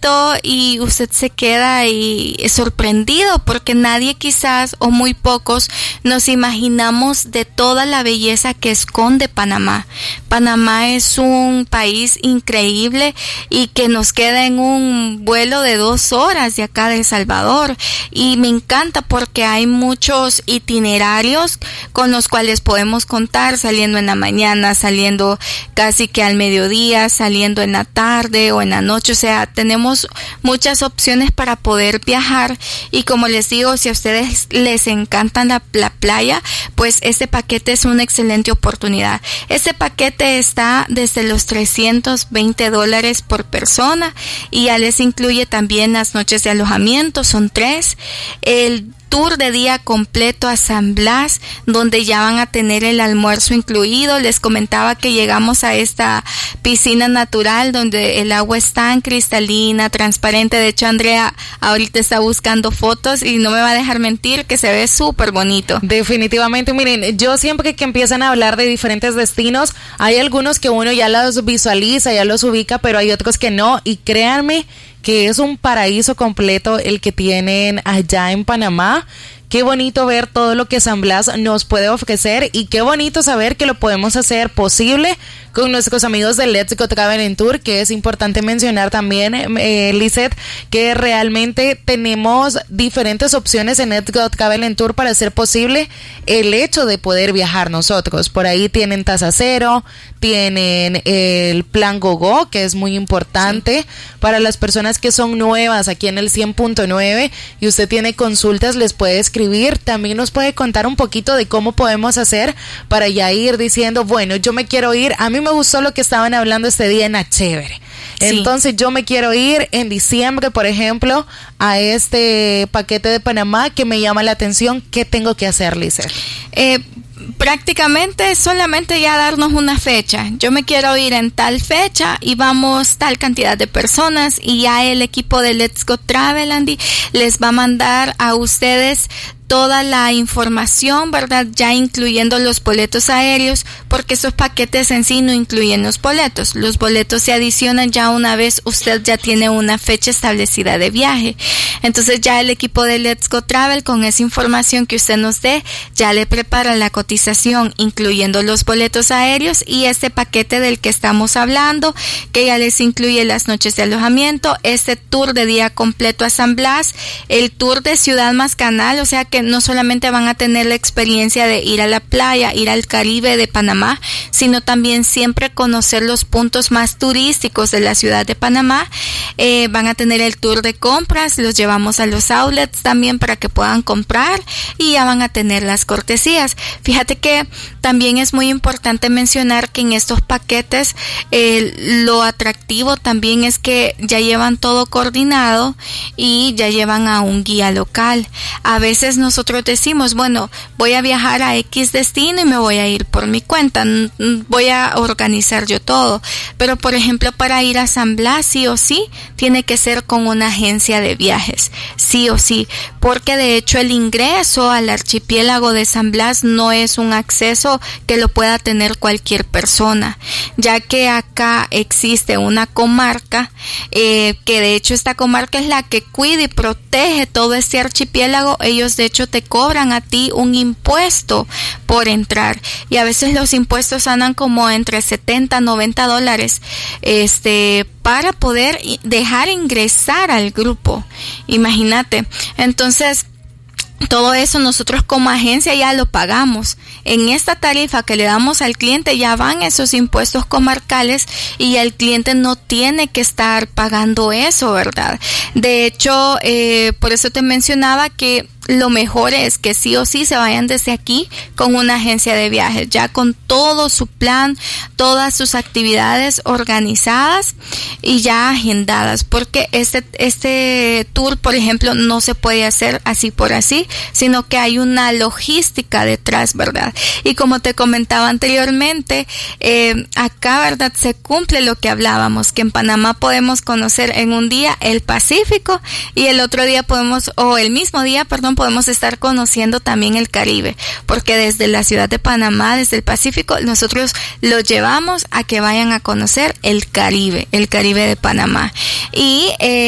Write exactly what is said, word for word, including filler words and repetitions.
bonito y usted se queda ahí sorprendido porque nadie quizás o muy pocos nos imaginamos de toda la belleza que esconde Panamá. Panamá es un país increíble y que nos queda en un vuelo de dos horas de acá de El Salvador, y me encanta porque hay muchos itinerarios con los cuales podemos contar, saliendo en la mañana, saliendo casi que al mediodía, saliendo en la tarde o en la noche. O sea, tenemos muchas opciones para poder viajar, y como les digo, si a ustedes les encanta la, la playa, pues este paquete es una excelente oportunidad. Este paquete está desde los trescientos veinte dólares por persona y ya les incluye también las noches de alojamiento, son tres, el tour de día completo a San Blas, donde ya van a tener el almuerzo incluido. Les comentaba que llegamos a esta piscina natural donde el agua es tan cristalina, transparente. De hecho, Andrea ahorita está buscando fotos y no me va a dejar mentir que se ve súper bonito. Definitivamente, miren, yo siempre que empiezan a hablar de diferentes destinos, hay algunos que uno ya los visualiza, ya los ubica, pero hay otros que no, y créanme que es un paraíso completo el que tienen allá en Panamá. Qué bonito ver todo lo que San Blas nos puede ofrecer, y qué bonito saber que lo podemos hacer posible con nuestros amigos de Let's Go Travel and Tour, que es importante mencionar también, eh, Lizeth, que realmente tenemos diferentes opciones en Let's Go Travel and Tour para hacer posible el hecho de poder viajar nosotros. Por ahí tienen tasa cero, tienen el plan GoGo, que es muy importante, sí, para las personas que son nuevas aquí en el cien punto nueve y usted tiene consultas, les puede escribir. También nos puede contar un poquito de cómo podemos hacer para ya ir diciendo, bueno, yo me quiero ir, a mí me gustó lo que estaban hablando este día en la chévere. Sí. Entonces yo me quiero ir en diciembre, por ejemplo, a este paquete de Panamá que me llama la atención. ¿Qué tengo que hacer, Lizeth? Eh, prácticamente solamente ya darnos una fecha. Yo me quiero ir en tal fecha y vamos tal cantidad de personas, y ya el equipo de Let's Go Travel, Andy, les va a mandar a ustedes toda la información, ¿verdad? Ya incluyendo los boletos aéreos, porque esos paquetes en sí no incluyen los boletos. Los boletos se adicionan ya una vez usted ya tiene una fecha establecida de viaje. Entonces ya el equipo de Let's Go Travel, con esa información que usted nos dé, ya le prepara la cotización, incluyendo los boletos aéreos y este paquete del que estamos hablando, que ya les incluye las noches de alojamiento, este tour de día completo a San Blas, el tour de Ciudad Mascanal, o sea que no solamente van a tener la experiencia de ir a la playa, ir al Caribe de Panamá, sino también siempre conocer los puntos más turísticos de la ciudad de Panamá. Eh, van a tener el tour de compras, los llevamos a los outlets también para que puedan comprar, y ya van a tener las cortesías. Fíjate que también es muy importante mencionar que en estos paquetes eh, lo atractivo también es que ya llevan todo coordinado y ya llevan a un guía local. A veces nosotros decimos, bueno, voy a viajar a X destino y me voy a ir por mi cuenta, voy a organizar yo todo, pero por ejemplo para ir a San Blas sí o sí tiene que ser con una agencia de viajes, sí o sí, porque de hecho el ingreso al archipiélago de San Blas no es un acceso que lo pueda tener cualquier persona, ya que acá existe una comarca, eh, que de hecho esta comarca es la que cuida y protege todo este archipiélago. Ellos de hecho te cobran a ti un impuesto por entrar, y a veces los impuestos andan como entre setenta a noventa dólares este para poder dejar ingresar al grupo, imagínate. Entonces todo eso nosotros como agencia ya lo pagamos. En esta tarifa que le damos al cliente ya van esos impuestos comarcales y el cliente no tiene que estar pagando eso, ¿verdad? De hecho, eh, por eso te mencionaba que lo mejor es que sí o sí se vayan desde aquí con una agencia de viajes, ya con todo su plan, todas sus actividades organizadas y ya agendadas, porque este, este tour, por ejemplo, no se puede hacer así por así, sino que hay una logística detrás, ¿verdad? Y como te comentaba anteriormente, eh, acá, ¿verdad? Se cumple lo que hablábamos, que en Panamá podemos conocer en un día el Pacífico y el otro día podemos, o el mismo día, perdón, podemos estar conociendo también el Caribe, porque desde la ciudad de Panamá, desde el Pacífico, nosotros los llevamos a que vayan a conocer el Caribe, el Caribe de Panamá. Y eh,